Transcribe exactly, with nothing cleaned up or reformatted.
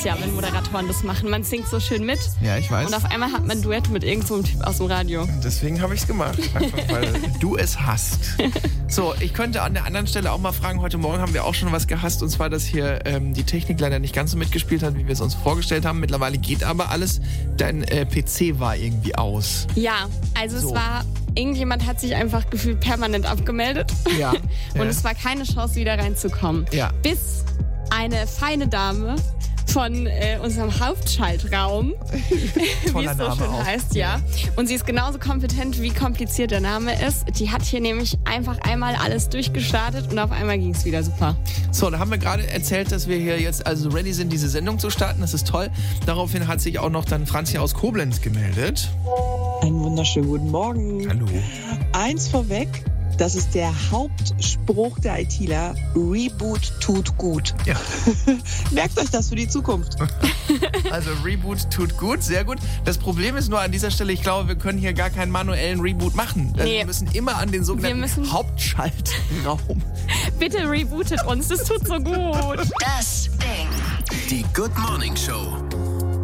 Ja, wenn Moderatoren das machen. Man singt so schön mit. Ja, ich weiß. Und auf einmal hat man ein Duett mit irgend so einem Typ aus dem Radio. Deswegen habe ich es gemacht. Einfach weil du es hast. So, ich könnte an der anderen Stelle auch mal fragen, heute Morgen haben wir auch schon was gehasst. Und zwar, dass hier ähm, die Technik leider nicht ganz so mitgespielt hat, wie wir es uns vorgestellt haben. Mittlerweile geht aber alles. Dein äh, P C war irgendwie aus. Ja, also So. es war... Irgendjemand hat sich einfach gefühlt permanent abgemeldet. Ja. Und ja. es war keine Chance, wieder reinzukommen. Ja. Bis eine feine Dame von äh, unserem Hauptschaltraum, wie Toller es so Name schön auch. heißt, ja. Und sie ist genauso kompetent, wie kompliziert der Name ist. Die hat hier nämlich einfach einmal alles durchgestartet und auf einmal ging es wieder super. So, da haben wir gerade erzählt, dass wir hier jetzt also ready sind, diese Sendung zu starten. Das ist toll. Daraufhin hat sich auch noch dann Franzi aus Koblenz gemeldet. Einen wunderschönen guten Morgen. Hallo. Eins vorweg, das ist der Hauptspruch der ITler. Reboot tut gut. Ja. Merkt euch das für die Zukunft. Also Reboot tut gut, sehr gut. Das Problem ist nur an dieser Stelle, ich glaube, wir können hier gar keinen manuellen Reboot machen. Also Nee. wir müssen immer an den sogenannten Wir müssen- Hauptschaltraum. Bitte rebootet uns, das tut so gut. Das Ding. Die Good Morning Show.